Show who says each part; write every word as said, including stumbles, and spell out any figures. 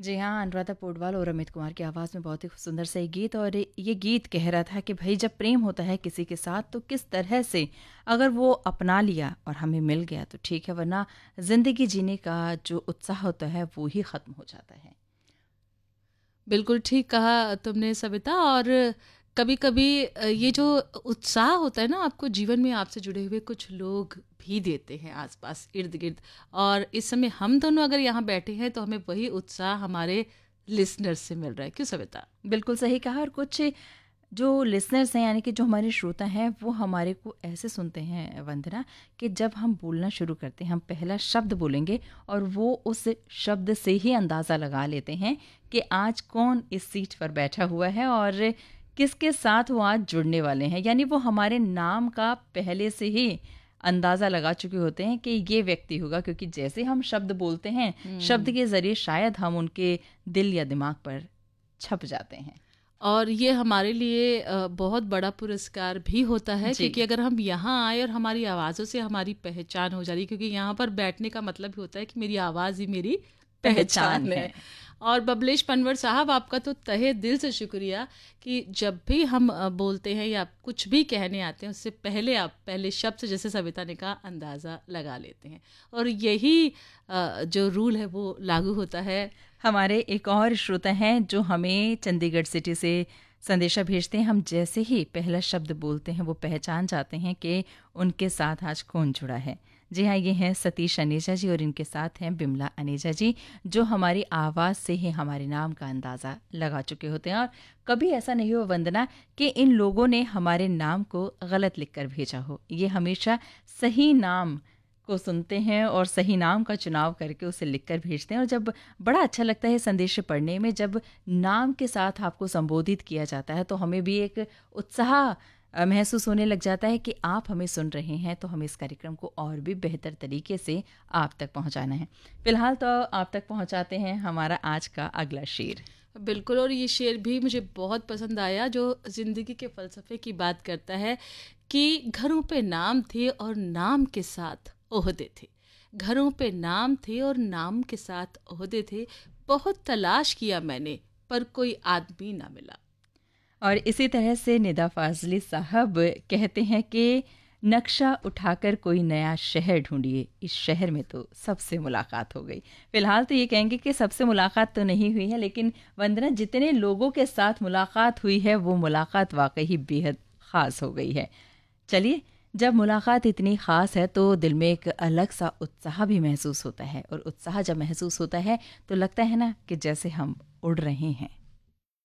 Speaker 1: जी हाँ, अनुराधा पौडवाल और अमित कुमार की आवाज़ में बहुत ही सुंदर सा ये गीत। और ये गीत कह रहा था कि भाई जब प्रेम होता है किसी के साथ तो किस तरह से अगर वो अपना लिया और हमें मिल गया तो ठीक है, वरना ज़िंदगी जीने का जो उत्साह होता है वो ही ख़त्म हो जाता है।
Speaker 2: बिल्कुल ठीक कहा तुमने सविता। और कभी कभी ये जो उत्साह होता है ना, आपको जीवन में आपसे जुड़े हुए कुछ लोग भी देते हैं आसपास इर्द गिर्द। और इस समय हम दोनों अगर यहाँ बैठे हैं तो हमें वही उत्साह हमारे लिसनर्स से मिल रहा है। क्यों सविता?
Speaker 1: बिल्कुल सही कहा। और कुछ जो लिसनर्स हैं यानी कि जो हमारे श्रोता हैं वो हमारे को ऐसे सुनते हैं वंदना, कि जब हम बोलना शुरू करते हैं, हम पहला शब्द बोलेंगे और वो उस शब्द से ही अंदाज़ा लगा लेते हैं कि आज कौन इस सीट पर बैठा हुआ है और किसके साथ वो आज जुड़ने वाले हैं। यानी वो हमारे नाम का पहले से ही अंदाज़ा लगा चुके होते हैं कि ये व्यक्ति होगा, क्योंकि जैसे हम शब्द बोलते हैं शब्द के ज़रिए शायद हम उनके दिल या दिमाग पर छप जाते हैं।
Speaker 2: और ये हमारे लिए अ, बहुत बड़ा पुरस्कार भी होता है,
Speaker 1: जी।
Speaker 2: क्योंकि अगर हम यहाँ आए और हमारी आवाज़ों से हमारी पहचान हो जा रही है, क्योंकि यहाँ पर बैठने का मतलब भी होता है कि मेरी आवाज़ ही मेरी पहचान
Speaker 1: पहचान
Speaker 2: है।
Speaker 1: है।
Speaker 2: और बबलेश पनवर साहब, आपका तो तहे दिल से शुक्रिया कि जब भी हम अ, बोलते हैं या कुछ भी कहने आते हैं उससे पहले आप पहले शब्द से, जैसे सविता ने कहा, अंदाज़ा लगा लेते हैं। और यही अ, जो रूल है वो लागू होता है।
Speaker 1: हमारे एक और श्रोता हैं जो हमें चंडीगढ़ सिटी से संदेशा भेजते हैं। हम जैसे ही पहला शब्द बोलते हैं वो पहचान जाते हैं कि उनके साथ आज कौन जुड़ा है। जी हाँ, ये हैं सतीश अनेजा जी और इनके साथ हैं बिमला अनेजा जी, जो हमारी आवाज़ से ही हमारे नाम का अंदाज़ा लगा चुके होते हैं। और कभी ऐसा नहीं हो वंदना कि इन लोगों ने हमारे नाम को गलत लिख कर भेजा हो। ये हमेशा सही नाम को सुनते हैं और सही नाम का चुनाव करके उसे लिखकर भेजते हैं। और जब बड़ा अच्छा लगता है संदेश पढ़ने में, जब नाम के साथ आपको संबोधित किया जाता है तो हमें भी एक उत्साह अ, महसूस होने लग जाता है कि आप हमें सुन रहे हैं, तो हमें इस कार्यक्रम को और भी बेहतर तरीके से आप तक पहुंचाना है। फिलहाल तो आप तक पहुंचाते हैं हमारा आज का अगला शेर।
Speaker 2: बिल्कुल। और ये शेर भी मुझे बहुत पसंद आया, जो ज़िंदगी के फ़लसफ़े की बात करता है कि घरों पे नाम थे और नाम के साथ ओहदे थे। घरों पे नाम थे और नाम के साथ ओहदे थे। बहुत तलाश किया मैंने पर कोई आदमी ना मिला।
Speaker 1: और इसी तरह से निदा फाजली साहब कहते हैं कि नक्शा उठाकर कोई नया शहर ढूंढिए, इस शहर में तो सबसे मुलाकात हो गई। फिलहाल तो ये कहेंगे कि सबसे मुलाकात तो नहीं हुई है, लेकिन वंदना जितने लोगों के साथ मुलाकात हुई है वो मुलाकात वाकई ही बेहद ख़ास हो गई है। चलिए, जब मुलाकात इतनी ख़ास है तो दिल में एक अलग सा उत्साह भी महसूस होता है, और उत्साह जब महसूस होता है तो लगता है ना कि जैसे हम उड़ रहे हैं।